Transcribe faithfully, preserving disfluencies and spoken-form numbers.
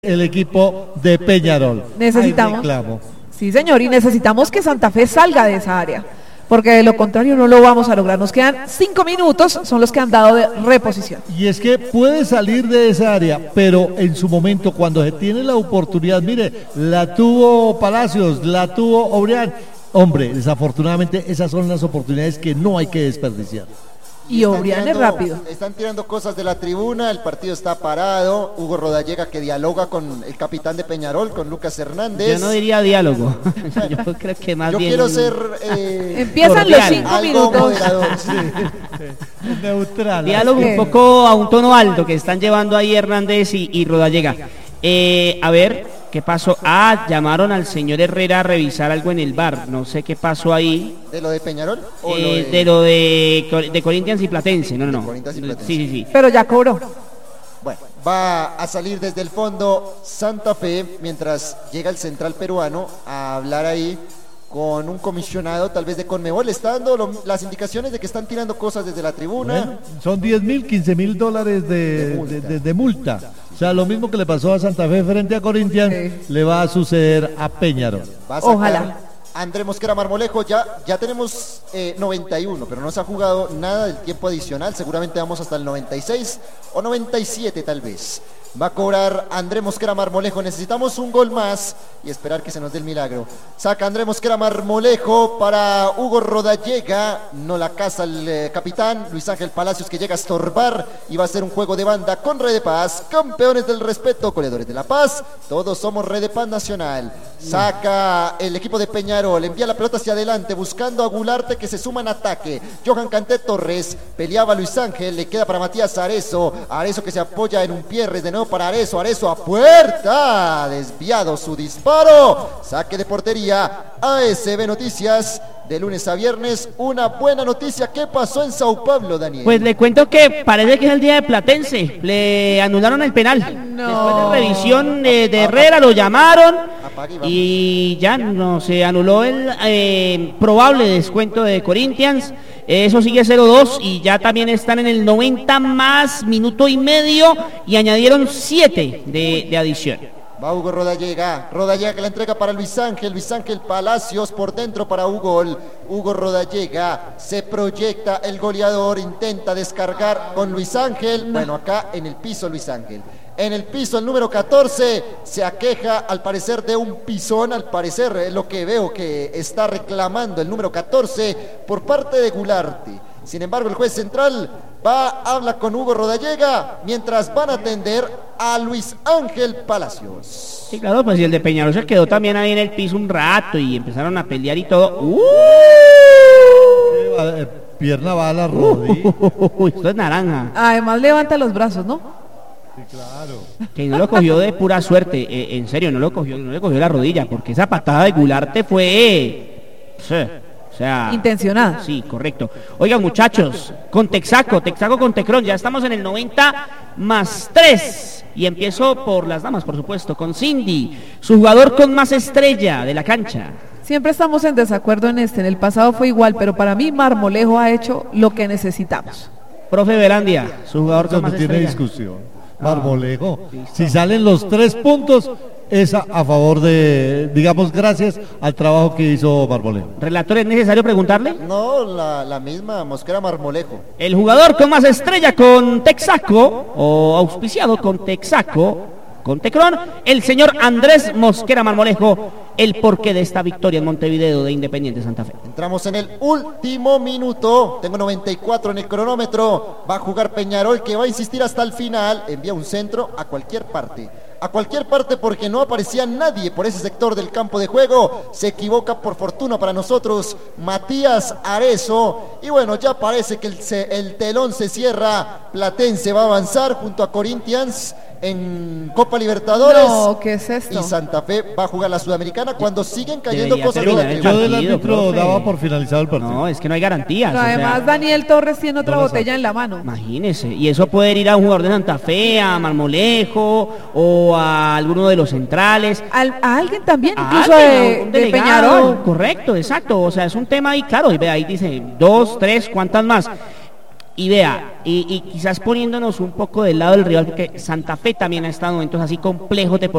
el equipo de Peñarol. Necesitamos, sí señor, y necesitamos que Santa Fe salga de esa área, porque de lo contrario no lo vamos a lograr. Nos quedan cinco minutos, son los que han dado de reposición. Y es que puede salir de esa área, pero en su momento, cuando se tiene la oportunidad, mire, la tuvo Palacios, la tuvo Obrián. Hombre, desafortunadamente esas son las oportunidades que no hay que desperdiciar. Y Obrián es rápido. Están tirando cosas de la tribuna, el partido está parado. Hugo Rodallega, que dialoga con el capitán de Peñarol, con Lucas Hernández. Yo no diría diálogo. Yo creo que más Yo bien. Yo quiero ser. Eh, Empiezan cordial. los cinco algo minutos. moderador, sí. Neutral. Diálogo Sí. un poco a un tono alto que están llevando ahí Hernández y, y Rodallega. Eh, a ver, ¿qué pasó? Ah, llamaron al señor Herrera a revisar algo en el V A R. No sé qué pasó ahí. ¿De lo de Peñarol? ¿O Eh, lo de... de lo de, de Corinthians y Platense. No, no, no. Corinthians y Platense. Sí, sí, sí. Pero ya cobró. Bueno, va a salir desde el fondo Santa Fe mientras llega el central peruano a hablar ahí con un comisionado tal vez de Conmebol. Está dando lo, las indicaciones de que están tirando cosas desde la tribuna. Bueno, son diez mil, quince mil dólares de, De multa. de, de- de multa. O sea, lo mismo que le pasó a Santa Fe frente a Corinthians, Sí. le va a suceder a Peñarol. Va a sacar Ojalá. André Mosquera Marmolejo. Ya, ya tenemos eh, noventa y uno, pero no se ha jugado nada del tiempo adicional. Seguramente vamos hasta el noventa y seis o noventa y siete tal vez. Va a cobrar André Mosquera Marmolejo. Necesitamos un gol más y esperar que se nos dé el milagro. Saca André Mosquera Marmolejo para Hugo Rodallega. No la casa el eh, capitán Luis Ángel Palacios, que llega a estorbar, y va a ser un juego de banda con Red de Paz. Campeones del respeto, goleadores de la paz. Todos somos Red de Paz Nacional. Saca el equipo de Peñarol. Envía la pelota hacia adelante buscando a Gularte, que se suma en ataque. Johan Canté Torres. Peleaba Luis Ángel. Le queda para Matías Arezo. Arezo que se apoya en un Pierres. De nuevo para Arezo. Arezo a puerta. Desviado su disparo. Saque de portería. A S B Noticias. De lunes a viernes. Una buena noticia. ¿Qué pasó en Sao Paulo, Daniel? Pues le cuento que parece que es el día de Platense. Le anularon el penal. No. Después de revisión de, de Herrera lo llamaron Apague y vamos. y ya no se anuló el eh, probable descuento de Corinthians. Eso sigue cero dos y ya también están en el noventa más minuto y medio y añadieron siete de, de adición. Va Hugo Rodallega, Rodallega que la entrega para Luis Ángel, Luis Ángel Palacios por dentro para Hugo, Hugo Rodallega, se proyecta el goleador, intenta descargar con Luis Ángel, bueno, acá en el piso Luis Ángel, en el piso el número catorce, se aqueja al parecer de un pisón, al parecer es lo que veo que está reclamando el número catorce por parte de Gularte. Sin embargo, el juez central va, habla con Hugo Rodallega mientras van a atender a Luis Ángel Palacios. Sí, claro, pues y el de Peñarol se quedó también ahí en el piso un rato y empezaron a pelear y todo. ¡Uh! Eh, Pierna va a la rodilla. Uy, esto es naranja. Además levanta los brazos, ¿no? Sí, claro. Que no lo cogió de pura suerte, eh, en serio, no lo cogió, no le cogió la rodilla, porque esa patada de Gularte fue, sí, o sea, Intencionada. sí, correcto. Oigan, muchachos, con Texaco, Texaco con Tecron, ya estamos en el noventa más tres. Y empiezo por las damas, por supuesto, con Cindy, su jugador con más estrella de la cancha. Siempre estamos en desacuerdo en este. En el pasado fue igual, pero para mí Marmolejo ha hecho lo que necesitamos. Profe Velandia, su jugador Eso con no más tiene estrella. discusión. Marmolejo. Si salen los tres puntos, es a, a favor de, digamos, gracias al trabajo que hizo Marmolejo. Relator, ¿es necesario preguntarle? No, la, la misma Mosquera Marmolejo. El jugador con más estrella con Texaco, o auspiciado con Texaco, con Tecron, el señor Andrés Mosquera Marmolejo, el porqué de esta victoria en Montevideo de Independiente Santa Fe. Entramos en el último minuto. Tengo noventa y cuatro en el cronómetro. Va a jugar Peñarol, que va a insistir hasta el final. Envía un centro a cualquier parte. A cualquier parte, porque no aparecía nadie por ese sector del campo de juego. Se equivoca, por fortuna para nosotros, Matías Arezo. Y bueno, ya parece que el, se- el telón se cierra. Platense va a avanzar junto a Corinthians en Copa Libertadores. No, ¿qué es esto? Y Santa Fe va a jugar la Sudamericana cuando siguen cayendo Debería cosas de la terminar el Yo tribuna. del partido, árbitro profe. daba por finalizado el partido. No, es que no hay garantías. Pero o sea, además Daniel Torres tiene otra no lo botella sabe. en la mano. imagínese, y eso puede ir a un jugador de Santa Fe, a Marmolejo, o a alguno de los centrales. Al- a alguien también, a incluso alguien, de, a un de delegado, Peñarol. correcto, exacto, o sea, es un tema ahí, claro, y ve ahí dice, dos, tres, ¿cuántas más? Y vea, y, y quizás poniéndonos un poco del lado del rival, porque Santa Fe también ha estado en momentos así complejos de